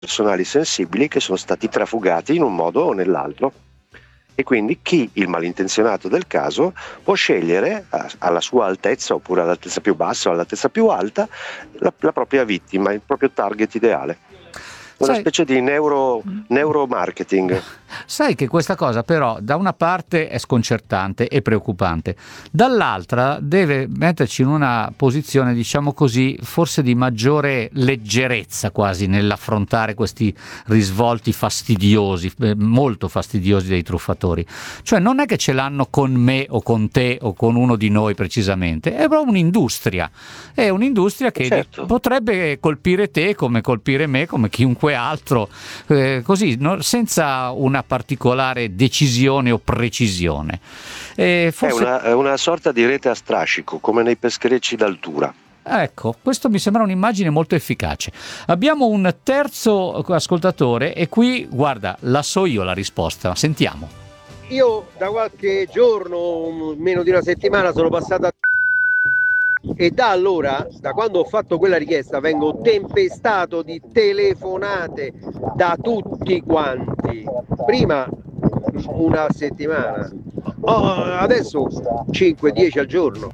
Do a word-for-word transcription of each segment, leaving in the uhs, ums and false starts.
personali sensibili che sono stati trafugati in un modo o nell'altro. E quindi chi, il malintenzionato del caso, può scegliere alla sua altezza oppure all'altezza più bassa o all'altezza più alta la, la propria vittima, il proprio target ideale. Una Sai, specie di neuro, neuromarketing. sai che questa cosa però da una parte è sconcertante e preoccupante, dall'altra deve metterci in una posizione, diciamo così, forse di maggiore leggerezza quasi nell'affrontare questi risvolti fastidiosi, eh, molto fastidiosi dei truffatori. Cioè non è che ce l'hanno con me o con te o con uno di noi precisamente, è proprio un'industria, è un'industria che Certo. potrebbe colpire te come colpire me, come chiunque altro, eh, così no, senza una particolare decisione o precisione. E forse... È una, è una sorta di rete a strascico, come nei pescherecci d'altura. Ecco, questo mi sembra un'immagine molto efficace. Abbiamo un terzo ascoltatore e qui, guarda, la so io la risposta, sentiamo. Io da qualche giorno, meno di una settimana, sono passata a... e da allora, da quando ho fatto quella richiesta, vengo tempestato di telefonate da tutti quanti. Prima una settimana, oh, adesso cinque dieci al giorno.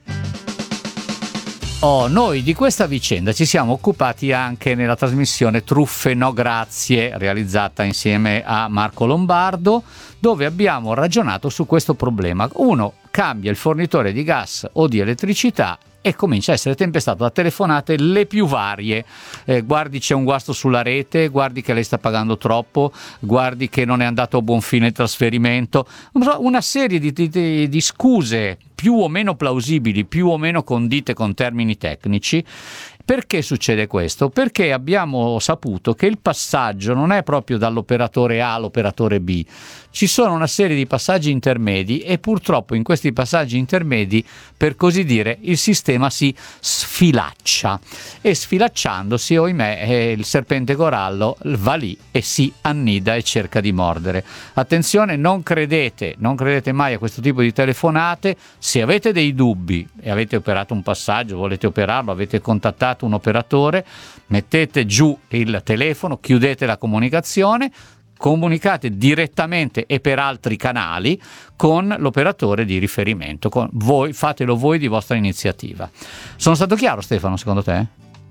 Oh, noi di questa vicenda ci siamo occupati anche nella trasmissione Truffe no grazie, realizzata insieme a Marco Lombardo, dove abbiamo ragionato su questo problema. Uno cambia il fornitore di gas o di elettricità e comincia a essere tempestato da telefonate le più varie. Eh, guardi, c'è un guasto sulla rete, guardi che lei sta pagando troppo, guardi che non è andato a buon fine il trasferimento, una serie di, di, di scuse più o meno plausibili, più o meno condite con termini tecnici. Perché succede questo? Perché abbiamo saputo che il passaggio non è proprio dall'operatore A all'operatore B, ci sono una serie di passaggi intermedi e purtroppo in questi passaggi intermedi, per così dire, il sistema si sfilaccia e sfilacciandosi, ohimè, eh, il serpente corallo va lì e si annida e cerca di mordere. Attenzione, non credete, non credete mai a questo tipo di telefonate. Se avete dei dubbi e avete operato un passaggio, volete operarlo, avete contattato un operatore, mettete giù il telefono, chiudete la comunicazione, comunicate direttamente e per altri canali con l'operatore di riferimento, con voi, fatelo voi di vostra iniziativa. Sono stato chiaro, Stefano, secondo te?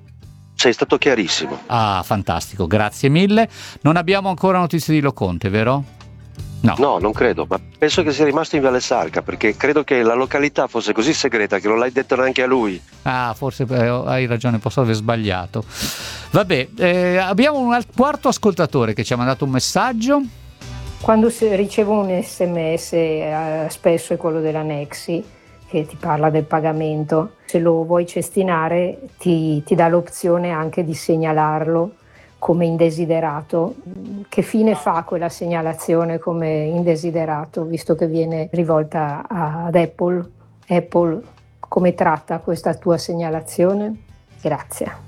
Sei stato chiarissimo. Ah, fantastico, grazie mille. Non abbiamo ancora notizie di Loconte, vero? No. No, non credo, ma penso che sia rimasto in Valle Sarca, perché credo che la località fosse così segreta che non l'hai detto neanche a lui. Ah, forse eh, hai ragione, posso aver sbagliato. Vabbè, eh, abbiamo un quarto ascoltatore che ci ha mandato un messaggio. Quando ricevo un sms, eh, spesso è quello della Nexi, che ti parla del pagamento. Se lo vuoi cestinare ti, ti dà l'opzione anche di segnalarlo come indesiderato. Che fine fa quella segnalazione come indesiderato, visto che viene rivolta ad Apple? Apple come tratta questa tua segnalazione? Grazie.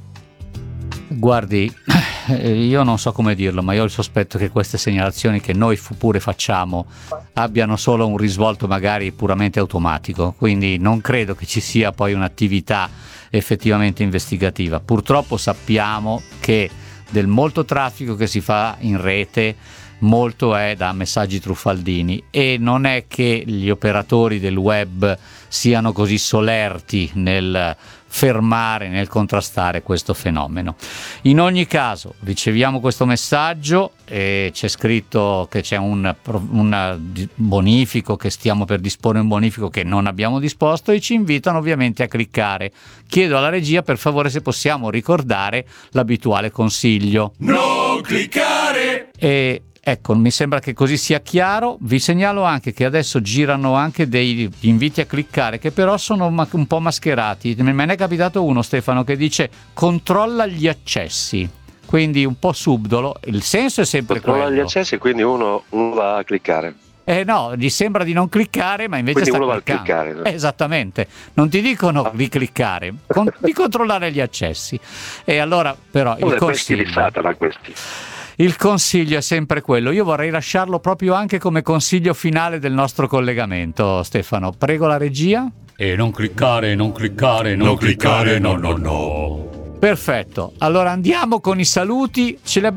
Guardi, io non so come dirlo, ma io ho il sospetto che queste segnalazioni che noi pure facciamo abbiano solo un risvolto magari puramente automatico, quindi non credo che ci sia poi un'attività effettivamente investigativa. Purtroppo sappiamo che del molto traffico che si fa in rete, molto è da messaggi truffaldini, e non è che gli operatori del web siano così solerti nel fermare, nel contrastare questo fenomeno. In ogni caso riceviamo questo messaggio e c'è scritto che c'è un, un bonifico, che stiamo per disporre un bonifico che non abbiamo disposto, e ci invitano ovviamente a cliccare. Chiedo alla regia per favore se possiamo ricordare l'abituale consiglio: non cliccare! E ecco, mi sembra che così sia chiaro. Vi segnalo anche che adesso girano anche dei inviti a cliccare che però sono un po' mascherati. Me ne è capitato uno, Stefano, che dice controlla gli accessi, quindi un po' subdolo. Il senso è sempre controlla quello. Gli accessi, quindi uno, uno va a cliccare. Eh no, gli sembra di non cliccare, ma invece quindi sta uno cliccando. Va a cliccare. Eh, esattamente, non ti dicono di cliccare, con, di controllare gli accessi. E allora però il consiglio di Satana questi. Il consiglio è sempre quello. Io vorrei lasciarlo proprio anche come consiglio finale del nostro collegamento, Stefano. Prego la regia. E non cliccare, non cliccare, non, non cliccare, no, no, no. Perfetto, allora andiamo con i saluti, ce li abbiamo